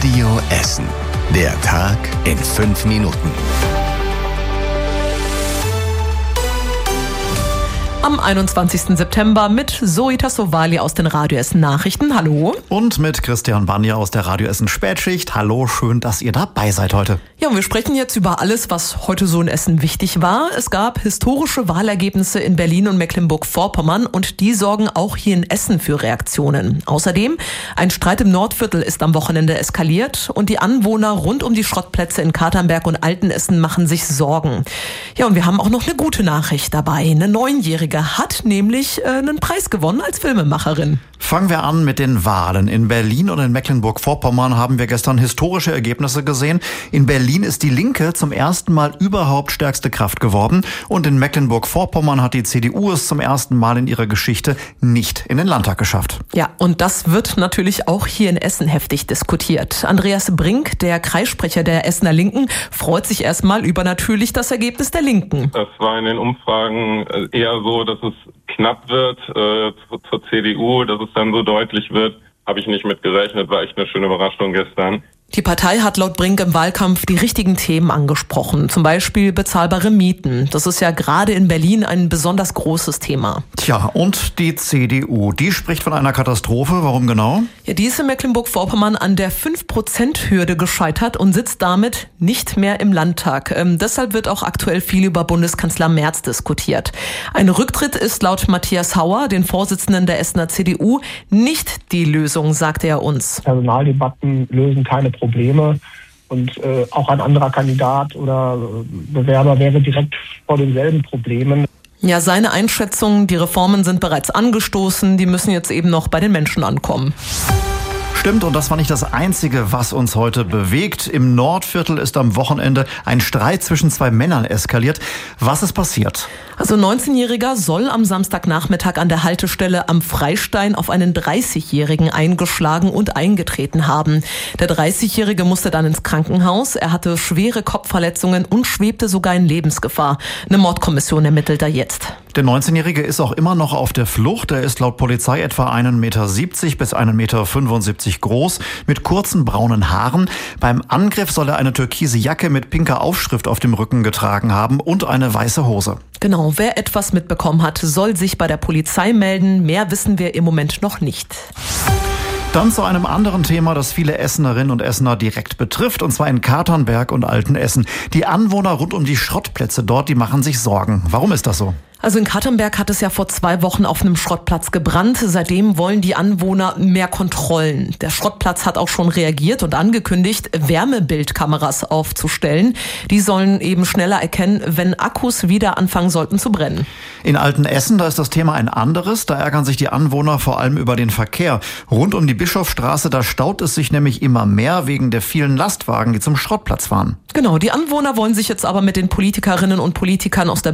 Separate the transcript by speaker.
Speaker 1: Radio Essen. Der Tag in 5 Minuten.
Speaker 2: Am 21. September mit Zoe Tassovali aus den Radio Essen Nachrichten. Hallo.
Speaker 3: Und mit Christian Banja aus der Radio Essen Spätschicht. Hallo, schön, dass ihr dabei seid heute.
Speaker 2: Ja, und wir sprechen jetzt über alles, was heute so in Essen wichtig war. Es gab historische Wahlergebnisse in Berlin und Mecklenburg-Vorpommern und die sorgen auch hier in Essen für Reaktionen. Außerdem, ein Streit im Nordviertel ist am Wochenende eskaliert und die Anwohner rund um die Schrottplätze in Katernberg und Altenessen machen sich Sorgen. Ja, und wir haben auch noch eine gute Nachricht dabei. Eine 9-Jährige hat nämlich einen Preis gewonnen als Filmemacherin.
Speaker 3: Fangen wir an mit den Wahlen. In Berlin und in Mecklenburg-Vorpommern haben wir gestern historische Ergebnisse gesehen. In Berlin ist die Linke zum ersten Mal überhaupt stärkste Kraft geworden. Und in Mecklenburg-Vorpommern hat die CDU es zum ersten Mal in ihrer Geschichte nicht in den Landtag geschafft.
Speaker 2: Ja, und das wird natürlich auch hier in Essen heftig diskutiert. Andreas Brink, der Kreissprecher der Essener Linken, freut sich erstmal über natürlich das Ergebnis der Linken.
Speaker 4: Das war in den Umfragen eher so, dass es knapp wird zur CDU, dass es dann so deutlich wird. Habe ich nicht mit gerechnet, war echt eine schöne Überraschung gestern.
Speaker 2: Die Partei hat laut Brink im Wahlkampf die richtigen Themen angesprochen, zum Beispiel bezahlbare Mieten. Das ist ja gerade in Berlin ein besonders großes Thema.
Speaker 3: Tja, und die CDU, die spricht von einer Katastrophe. Warum genau?
Speaker 2: Ja, die ist in Mecklenburg-Vorpommern an der 5%-Hürde gescheitert und sitzt damit nicht mehr im Landtag. Deshalb wird auch aktuell viel über Bundeskanzler Merz diskutiert. Ein Rücktritt ist laut Matthias Hauer, den Vorsitzenden der Essener CDU, nicht die Lösung, sagte er uns.
Speaker 5: Personaldebatten lösen keine Probleme und auch ein anderer Kandidat oder Bewerber wäre direkt vor denselben Problemen.
Speaker 2: Ja, seine Einschätzung, die Reformen sind bereits angestoßen, die müssen jetzt eben noch bei den Menschen ankommen.
Speaker 3: Stimmt, und das war nicht das Einzige, was uns heute bewegt. Im Nordviertel ist am Wochenende ein Streit zwischen 2 Männern eskaliert. Was ist passiert?
Speaker 2: Also ein 19-Jähriger soll am Samstagnachmittag an der Haltestelle am Freistein auf einen 30-Jährigen eingeschlagen und eingetreten haben. Der 30-Jährige musste dann ins Krankenhaus. Er hatte schwere Kopfverletzungen und schwebte sogar in Lebensgefahr. Eine Mordkommission ermittelt da jetzt.
Speaker 3: Der 19-Jährige ist auch immer noch auf der Flucht. Er ist laut Polizei etwa 1,70 Meter bis 1,75 Meter groß, mit kurzen braunen Haaren. Beim Angriff soll er eine türkise Jacke mit pinker Aufschrift auf dem Rücken getragen haben und eine weiße Hose.
Speaker 2: Genau, wer etwas mitbekommen hat, soll sich bei der Polizei melden. Mehr wissen wir im Moment noch nicht.
Speaker 3: Dann zu einem anderen Thema, das viele Essenerinnen und Essener direkt betrifft, und zwar in Katernberg und Altenessen. Die Anwohner rund um die Schrottplätze dort, die machen sich Sorgen. Warum ist das so?
Speaker 2: Also in Katernberg hat es ja vor 2 Wochen auf einem Schrottplatz gebrannt. Seitdem wollen die Anwohner mehr Kontrollen. Der Schrottplatz hat auch schon reagiert und angekündigt, Wärmebildkameras aufzustellen. Die sollen eben schneller erkennen, wenn Akkus wieder anfangen sollten zu brennen.
Speaker 3: In Altenessen, da ist das Thema ein anderes. Da ärgern sich die Anwohner vor allem über den Verkehr. Rund um die Bischofsstraße, da staut es sich nämlich immer mehr wegen der vielen Lastwagen, die zum Schrottplatz fahren.
Speaker 2: Genau, die Anwohner wollen sich jetzt aber mit den Politikerinnen und Politikern aus der